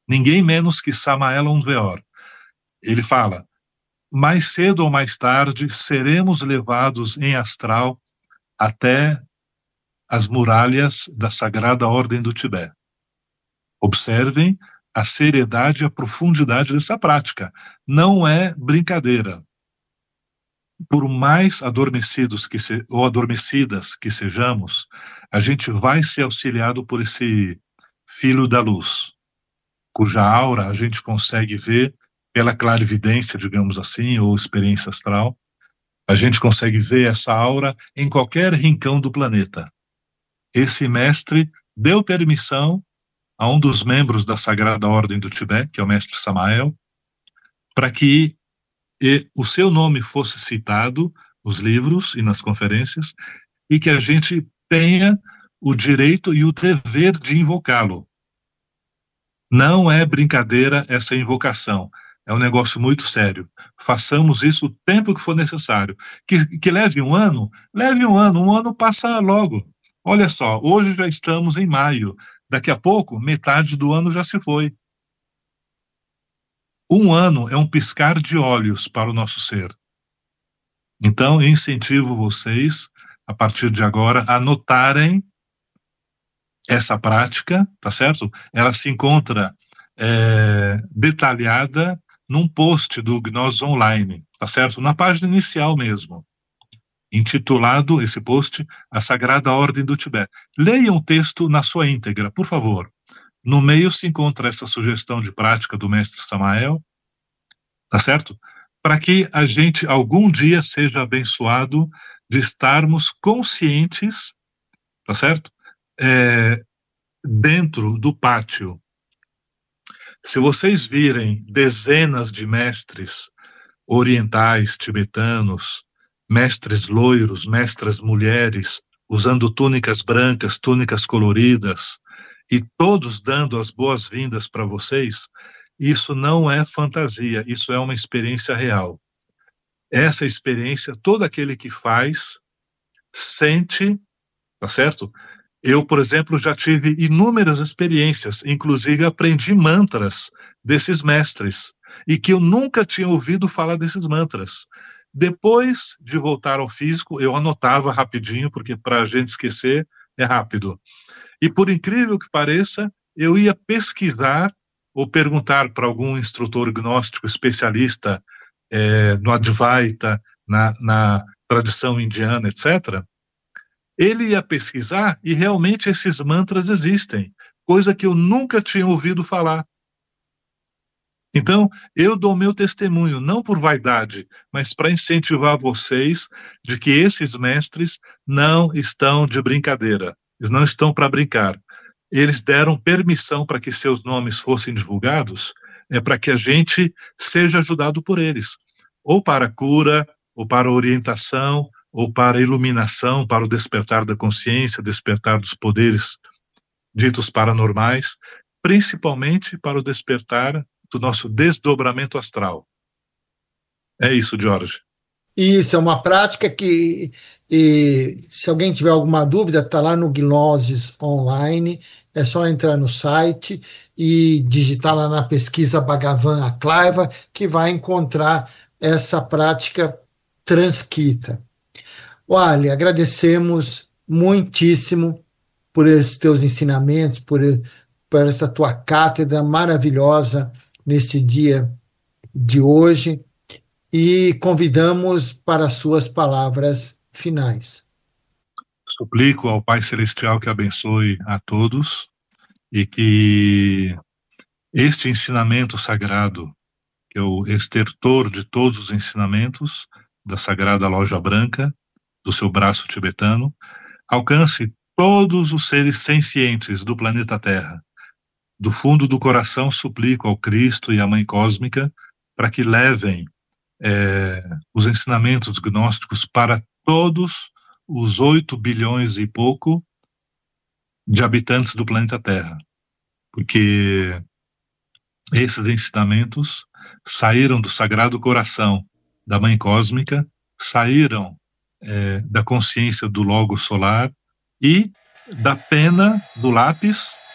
ninguém menos que Samael Aun Weor. Ele fala: mais cedo ou mais tarde seremos levados em astral até as muralhas da Sagrada Ordem do Tibete. Observem a seriedade e a profundidade dessa prática. Não é brincadeira. Por mais adormecidos ou adormecidas que sejamos, a gente vai ser auxiliado por esse filho da luz, cuja aura a gente consegue ver pela clarividência, digamos assim, ou experiência astral. A gente consegue ver essa aura em qualquer rincão do planeta. Esse mestre deu permissão a um dos membros da Sagrada Ordem do Tibete, que é o mestre Samael, para que o seu nome fosse citado nos livros e nas conferências, e que a gente tenha o direito e o dever de invocá-lo. Não é brincadeira essa invocação. É um negócio muito sério. Façamos isso o tempo que for necessário. Que leve um ano passa logo. Olha só, hoje já estamos em maio. Daqui a pouco, metade do ano já se foi. Um ano é um piscar de olhos para o nosso ser. Então, eu incentivo vocês, a partir de agora, a notarem essa prática, tá certo? Ela se encontra detalhada num post do Gnosis Online, tá certo? Na página inicial mesmo, intitulado esse post, A Sagrada Ordem do Tibete. Leiam o texto na sua íntegra, por favor. No meio se encontra essa sugestão de prática do mestre Samael, tá certo? Para que a gente algum dia seja abençoado de estarmos conscientes, tá certo? Dentro do pátio. Se vocês virem dezenas de mestres orientais, tibetanos, mestres loiros, mestras mulheres, usando túnicas brancas, túnicas coloridas, e todos dando as boas-vindas para vocês, isso não é fantasia, isso é uma experiência real. Essa experiência, todo aquele que faz, sente, tá certo? Eu, por exemplo, já tive inúmeras experiências, inclusive aprendi mantras desses mestres, e que eu nunca tinha ouvido falar desses mantras. Depois de voltar ao físico, eu anotava rapidinho, porque para a gente esquecer é rápido. E por incrível que pareça, eu ia pesquisar ou perguntar para algum instrutor gnóstico especialista no Advaita, na tradição indiana, etc., ele ia pesquisar e realmente esses mantras existem, coisa que eu nunca tinha ouvido falar. Então, eu dou meu testemunho, não por vaidade, mas para incentivar vocês de que esses mestres não estão de brincadeira, eles não estão para brincar. Eles deram permissão para que seus nomes fossem divulgados, para que a gente seja ajudado por eles, ou para a cura, ou para a orientação, ou para a iluminação, para o despertar da consciência, despertar dos poderes ditos paranormais, principalmente para o despertar do nosso desdobramento astral. É isso, Jorge. Isso, é uma prática que, se alguém tiver alguma dúvida, está lá no Gnosis Online, é só entrar no site e digitar lá na pesquisa Bhagavan Aklaiva, que vai encontrar essa prática transcrita. Olha, agradecemos muitíssimo por esses teus ensinamentos, por essa tua cátedra maravilhosa nesse dia de hoje, e convidamos para as suas palavras finais. Suplico ao Pai Celestial que abençoe a todos e que este ensinamento sagrado, que é o estertor de todos os ensinamentos da Sagrada Loja Branca, do seu braço tibetano, alcance todos os seres sencientes do planeta Terra. Do fundo do coração suplico ao Cristo e à Mãe Cósmica para que levem os ensinamentos gnósticos para todos os 8 bilhões e pouco de habitantes do planeta Terra, porque esses ensinamentos saíram do Sagrado Coração da Mãe Cósmica, saíram da consciência do Logo Solar e da pena do lápis